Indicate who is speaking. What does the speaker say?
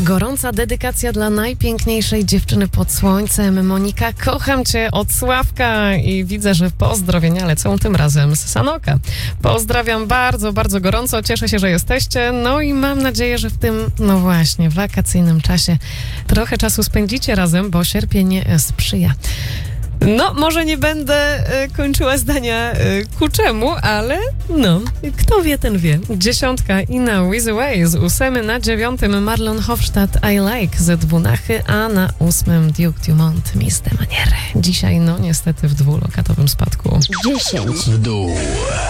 Speaker 1: Gorąca dedykacja dla najpiękniejszej dziewczyny pod słońcem. Monika, kocham cię od Sławka i widzę, że pozdrowienia lecą tym razem z Sanoka. Pozdrawiam bardzo, bardzo gorąco. Cieszę się, że jesteście. No i mam nadzieję, że w tym, no właśnie, wakacyjnym czasie trochę czasu spędzicie razem, bo sierpień sprzyja. No, może nie będę kończyła zdania ku czemu, ale no, kto wie, ten wie. 10 i na With Away z 8 na 9 Marlon Hofstadt I Like z Dwunachy, a na 8 Duke Dumont Miss de Maniere. Dzisiaj, no niestety w dwulokatowym spadku.
Speaker 2: 10 w dół.